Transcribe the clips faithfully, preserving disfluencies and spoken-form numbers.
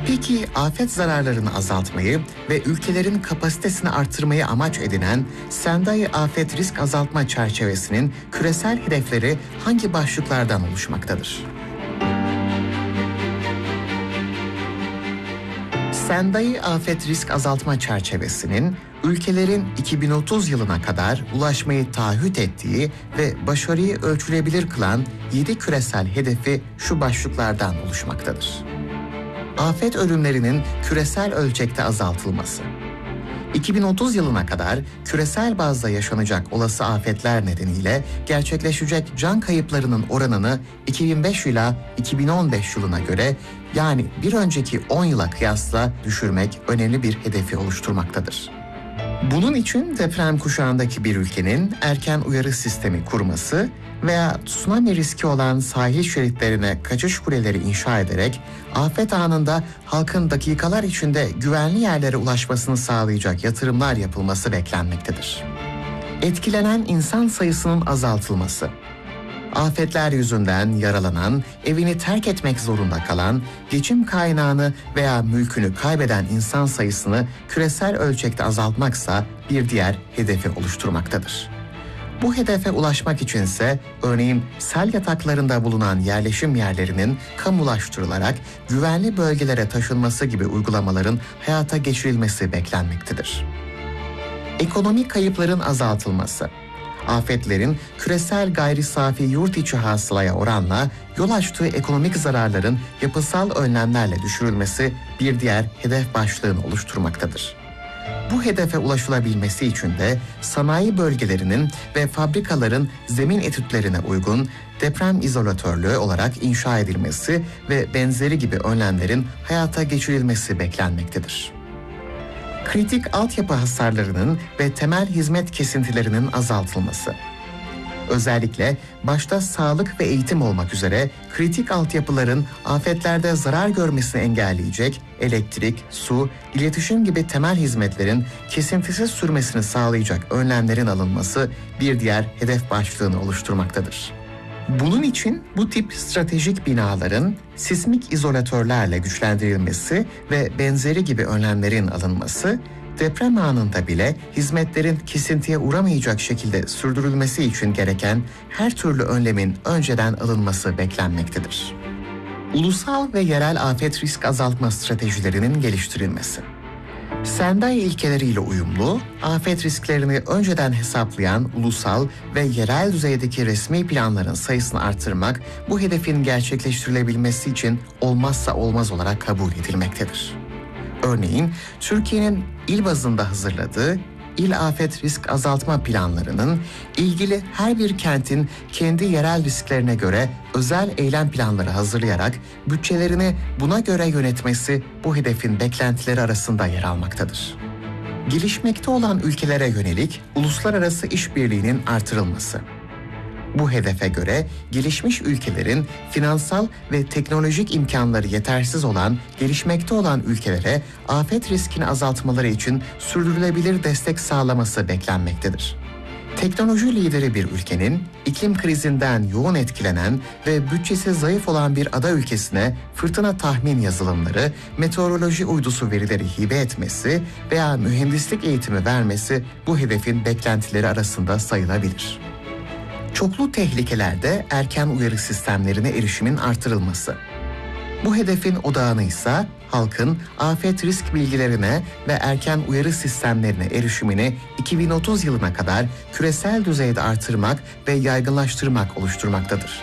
Peki afet zararlarını azaltmayı ve ülkelerin kapasitesini artırmayı amaç edinen Sendai Afet Risk Azaltma Çerçevesi'nin küresel hedefleri hangi başlıklardan oluşmaktadır? Sendai Afet Risk Azaltma Çerçevesi'nin ülkelerin iki bin otuz yılına kadar ulaşmayı taahhüt ettiği ve başarıyı ölçülebilir kılan yedi küresel hedefi şu başlıklardan oluşmaktadır. Afet ölümlerinin küresel ölçekte azaltılması. iki bin otuz yılına kadar küresel bazda yaşanacak olası afetler nedeniyle gerçekleşecek can kayıplarının oranını iki bin beş ila iki bin on beş yılına göre, yani bir önceki on yıla kıyasla düşürmek önemli bir hedefi oluşturmaktadır. Bunun için deprem kuşağındaki bir ülkenin erken uyarı sistemi kurması veya tsunami riski olan sahil şeritlerine kaçış kuleleri inşa ederek afet anında halkın dakikalar içinde güvenli yerlere ulaşmasını sağlayacak yatırımlar yapılması beklenmektedir. Etkilenen insan sayısının azaltılması. Afetler yüzünden yaralanan, evini terk etmek zorunda kalan, geçim kaynağını veya mülkünü kaybeden insan sayısını küresel ölçekte azaltmaksa bir diğer hedefi oluşturmaktadır. Bu hedefe ulaşmak içinse örneğin sel yataklarında bulunan yerleşim yerlerinin kamulaştırılarak güvenli bölgelere taşınması gibi uygulamaların hayata geçirilmesi beklenmektedir. Ekonomik kayıpların azaltılması. Afetlerin küresel gayri safi yurt içi hasılaya oranla yol açtığı ekonomik zararların yapısal önlemlerle düşürülmesi bir diğer hedef başlığını oluşturmaktadır. Bu hedefe ulaşılabilmesi için de sanayi bölgelerinin ve fabrikaların zemin etütlerine uygun deprem izolatörlüğü olarak inşa edilmesi ve benzeri gibi önlemlerin hayata geçirilmesi beklenmektedir. Kritik altyapı hasarlarının ve temel hizmet kesintilerinin azaltılması. Özellikle başta sağlık ve eğitim olmak üzere kritik altyapıların afetlerde zarar görmesini engelleyecek elektrik, su, iletişim gibi temel hizmetlerin kesintisiz sürmesini sağlayacak önlemlerin alınması bir diğer hedef başlığını oluşturmaktadır. Bunun için bu tip stratejik binaların sismik izolatörlerle güçlendirilmesi ve benzeri gibi önlemlerin alınması, deprem anında bile hizmetlerin kesintiye uğramayacak şekilde sürdürülmesi için gereken her türlü önlemin önceden alınması beklenmektedir. Ulusal ve yerel afet risk azaltma stratejilerinin geliştirilmesi. Sendai ilkeleriyle uyumlu, afet risklerini önceden hesaplayan ulusal ve yerel düzeydeki resmi planların sayısını artırmak bu hedefin gerçekleştirilebilmesi için olmazsa olmaz olarak kabul edilmektedir. Örneğin Türkiye'nin il bazında hazırladığı İl Afet Risk Azaltma Planlarının ilgili her bir kentin kendi yerel risklerine göre özel eylem planları hazırlayarak bütçelerini buna göre yönetmesi bu hedefin beklentileri arasında yer almaktadır. Gelişmekte olan ülkelere yönelik uluslararası işbirliğinin artırılması. Bu hedefe göre gelişmiş ülkelerin finansal ve teknolojik imkanları yetersiz olan gelişmekte olan ülkelere afet riskini azaltmaları için sürdürülebilir destek sağlaması beklenmektedir. Teknoloji lideri bir ülkenin iklim krizinden yoğun etkilenen ve bütçesi zayıf olan bir ada ülkesine fırtına tahmin yazılımları, meteoroloji uydusu verileri hibe etmesi veya mühendislik eğitimi vermesi bu hedefin beklentileri arasında sayılabilir. Çoklu tehlikelerde erken uyarı sistemlerine erişimin artırılması. Bu hedefin odağını ise halkın afet risk bilgilerine ve erken uyarı sistemlerine erişimini iki bin otuz yılına kadar küresel düzeyde artırmak ve yaygınlaştırmak oluşturmaktadır.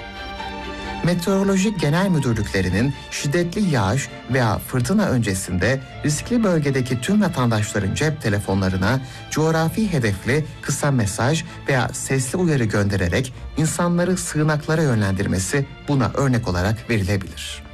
Meteoroloji genel müdürlüklerinin şiddetli yağış veya fırtına öncesinde riskli bölgedeki tüm vatandaşların cep telefonlarına coğrafi hedefli kısa mesaj veya sesli uyarı göndererek insanları sığınaklara yönlendirmesi buna örnek olarak verilebilir.